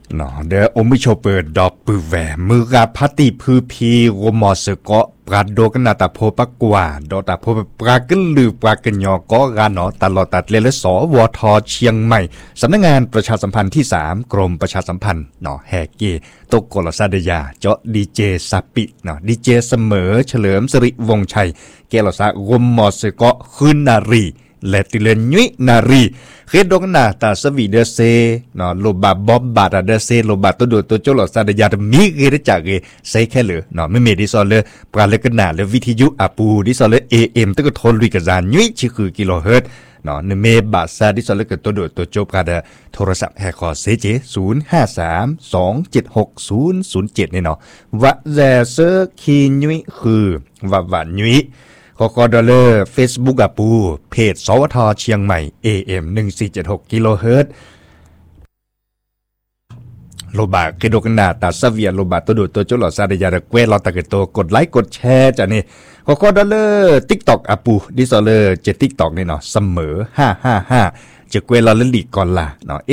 เนาะเดี๋ยวอมิโชเปิดดอกปือแหวมือกาพัติพือพีโรมอสเกาะปราดโดกันนาตาโพปกว่าดอตาโพปรากันลือปรากันยอก็กาเนาะตลอดตัดเลและสวทเชียงใหม่สำนักงานประชาสัมพันธ์ที่3กรมประชาสัมพันธ์เนาะแฮเกตกกลซาเดยาเจาะดีเจซัปปิเนาะดีเจเสมอเฉลิมสิริวงชัยเกลซาโรมอสเกาะคืนนารีและติเลนุยนารีเคดกนาตาสวีเดเซเนาะโลบาบอบบาดาเดเซโลบาตัวโดตัวโจลซาดยาดมีเกรจากเกใส่แค่เลยเนาะไม่มีดิซอลเลยปราเลกนาและวิทยุอาปูดิซอลเลย AM ตะกทนลุยกะจานนุยชิคือกิโลเฮิรตซ์เนาะเมบาซาดิซอลเลยกตัวโดตัวโจปราดโทรศัพท์แฮคอเซเจ0532760007นี่เนาะวะแซเซอร์คีนุยคือวะนุยขอดอลลาร์ Facebook อ่ะปูเพจสวทเชียงใหม่ AM 1476กิโลเฮิรตซ์โลบาเกโดกันนาตาซาเวียโลบาตัวดูตัวโจลอซาเดยาระเกวลอตะเกโตกดไลค์กดแชร์จ้ะนี่ขอดอลลาร์ TikTok อ่ะปูดิซอลเลอร์เจ TikTok นี่เนาะเสมอ555จะเกวลอลลีก่อนล่ะเนาะ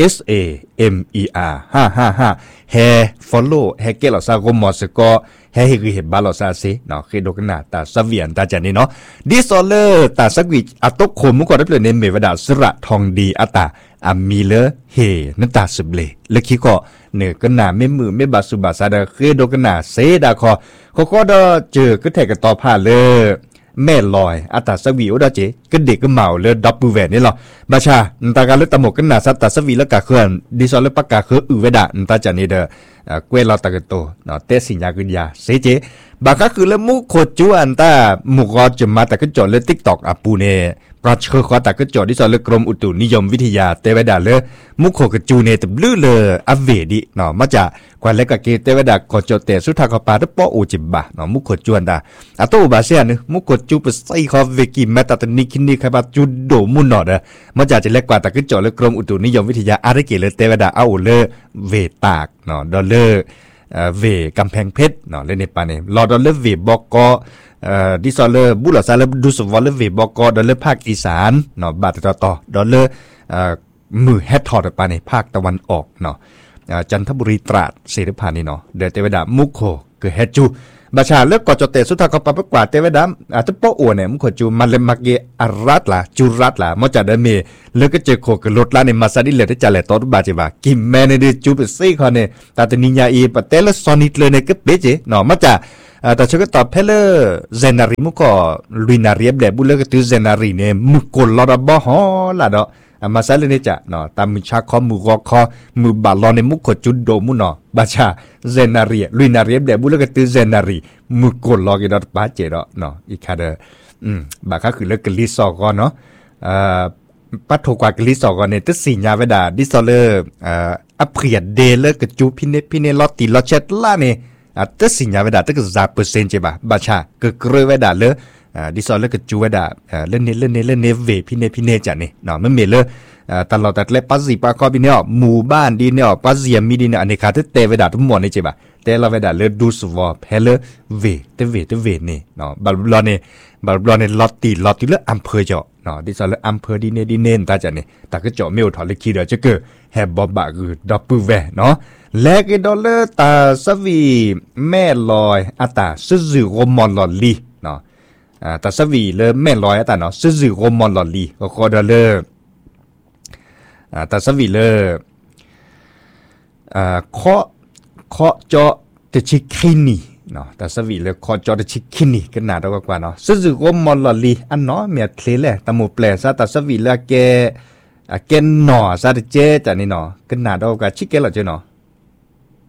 SAMER 555แฮ follow แฮเกลอซากมอสก็แฮคือเห็นบาลอซาเซเนาะคือโดกนาตาซาเวียนตาจันนี่เนาะดิซอลเลอร์ตาสักวิอัตโตโคมุกอได้เปลี่ยนในเมวดาสระทองดีอัตาอามีเลเฮนันตาสุเบลและคิก็เนื้อกันนาไม่มือไม่บาสุบาซาดาคือโดกนาเซดาคอเขาดอเจอก็แทกกันต่อผ่าเลยแม่ลอยอัตาสวีอุดาเจก็เด็กก็เมาเลยดับบูแวนนี่หรอบาชาตาการเลือดตะหมกกันนาสัตตาสวีแล้วกะเคลื่อนดิซอลเลอร์ปากกาคืออุเวดาตาจันนี่เดเกวลอตะกโตเนาะเตสิญญากุญญาเซเจบากะคือละมุโคจูอันตามุกอจะมาตะกจอเลย TikTok อ่ะปูเนปราชคอตะกจอดิซอลกรมอุตุนิยมวิทยาเตวดาเลยมุโคกจูเนตบลือเลยอเวดิเนาะมาจากกว่าและกะเกเตวดากอจอเตสุทากปาตปอโอจิบะเนาะมุโคจวนดาอะโตบาเซียนมุโคจูปไซคอเวกิแมตตานิคินีคาบาจุดโดมุนเนาะเด้อมาจากจะเล็กกว่าตะกจอเลยกรมอุตุนิยมวิทยาอาริเกเลยเตวดาเอาเลยเวตากเนาะดอลเลอร์เวกำแพงเพชรเนาะเล่นในปานนี้รอดอลเลอร์เวบอกกดิซอลเลอร์บุลซาเลดูสวอลเลอร์เวบอกกดอลเลอร์ภาคอีสานเนาะบาทต่อดอลเลอร์มือแฮดทอดปานนี้ภาคตะวันออกเนาะจันทบุรีตราดเสรีพานี่เนาะเดเตวดามุโคคือเฮจูบาชาเลิกกอจเตสุทากปะปกว่าเตวดาอาจจะโปอวเนี่ยมุโคจูมันเลมักเกอารัตล่ะจุรัตล่ะมอจาเดเมเลิกก็เจโคกรถลาในมาซาดิเลตจะแลตอดบาจิบากิมแมนเดจูเปซี่คอเนี่ยตาตนิญาอีปะเตลซอนิตเลยเนี่ยก็เปเจเนาะมาจาแต่ฉันก็ตอบเพลเซนารีมุก็ลุยนารีบเดบุเลก็ตือเซนารีเนี่ยมุกลอดบ่ฮอละเนาะมาซาเลเนี่ยจ้ะเนาะตามมือชาคอมือกอคอมือบาลอนในมุกจุดโดมุเนาะบาชาเซนารีลุยนารีบเดบุเลก็ตือเซนารีมุกลอกิดอปาเจเนาะอีคาเดบาก็คือเลิกกลิซอกเนาะปัทโทกว่ากลิซอกเนี่ยตึสิญญาเวดาดิซอเลอร์อัพเพียดเดเลกจูพิเนลอติลอเชตล่าเนี่ยตึสิญญาเวดาตึกซาเปอร์เซ็นต์ใช่ป่ะบาชาก็เกรเวดาเลยดิซอเลกจูเวดาเล่นเนเวพิเนจ้ะนี่เนาะมันเมเลตลอดแต่เลปัสซีปาคอบิเนี่ยหมู่บ้านดีเนี่ยปัสเซียมีดีเนี่ยอันนี้ขาดเตเวดาทุกหมดนี่ใช่ป่ะเตลาเวดาเลดูสวอเพลเวเตเวนี่เนาะบาลอนเนี่ยลอตติเลอำเภอเจาะเนาะดิซอเลอำเภอดีเนตาจ้ะนี่ตาก็เจาะเมลถอดเลขคีเดจะเกิดแฮบบอบบะคือดับเบิลแวเนาะและก็ดอลเลอร์ตาสวีแม่ลอยอัตาซื่อโรมอนลอลีเนาะตาสวีเลยแม่ลอยอัตาเนาะซื่อโรมอนลอลีก็ดอลเลอร์ตาสวีเลยเคาะเจาะตะชิคินีเนาะตาสวีเลยเคาะเจาะตะชิคินีกันหนาดกว่าเนาะซื่อโรมอนลอลีอันเนาะเมียเคลแหละตาหมู่แปลซะตาสวีเลยแกหน่อซาเจจ้ะนี่เนาะกันหนาดกว่าชิเกลล่ะเจ้าเนาะ